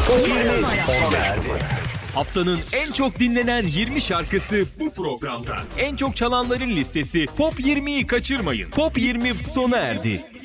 Top 20 sona erdi. Haftanın en çok dinlenen 20 şarkısı bu programda. En çok çalanların listesi Top 20'yi kaçırmayın. Top 20 sona erdi.